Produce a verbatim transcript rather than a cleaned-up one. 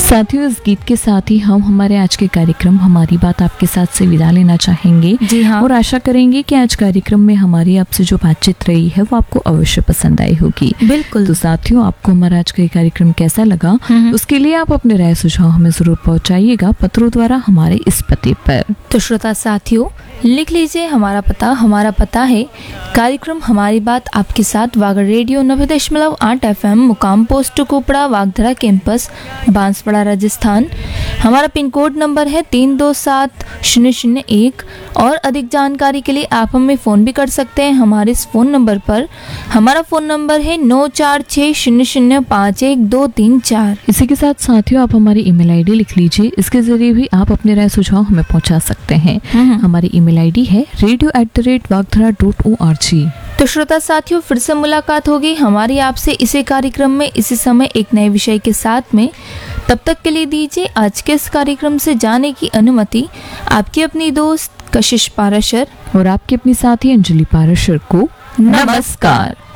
साथियों, इस गीत के साथ ही हम हमारे आज के कार्यक्रम हमारी बात आपके साथ से विदा लेना चाहेंगे। जी हाँ। और आशा करेंगे कि आज कार्यक्रम में हमारी आपसे जो बातचीत रही है वो आपको अवश्य पसंद आई होगी। बिल्कुल। तो साथियों, आपको हमारा आज का ये कार्यक्रम कैसा लगा, उसके लिए आप अपने राय सुझाव हमें जरूर पहुंचाइएगा पत्रों द्वारा हमारे इस पते पर। तो श्रोता साथियों, लिख लीजिए हमारा पता। हमारा पता है कार्यक्रम हमारी बात आपके साथ, वागड़ रेडियो नब्बे दशमलव आठ एफ एम, मुकाम पोस्ट कुपड़ा, वागधरा कैंपस, बांसवाड़ा, राजस्थान। हमारा पिन कोड नंबर है तीन दो सात शून्य शून्य एक। और अधिक जानकारी के लिए आप हमें फ़ोन भी कर सकते हैं हमारे इस फ़ोन नंबर पर। हमारा फ़ोन नंबर है नौ चार छः शून्य शून्य पाँच एक दो तीन चार। इसी के साथ साथियों, आप हमारी ईमेल आईडी लिख लीजिए। इसके जरिए भी आप अपने राय सुझाव हमें पहुंचा सकते हैं। हमारी ईमेल आईडी है radio at the rate वागधरा dot O R G. तो श्रोता साथियों, फिर से मुलाकात होगी हमारी आपसे इसी कार्यक्रम में इसी समय एक नए विषय के साथ में। तब तक के लिए दीजिए आज के इस कार्यक्रम से जाने की अनुमति आपकी अपनी दोस्त कशिश पाराशर और आपकी अपनी साथी अंजलि पाराशर को। नमस्कार।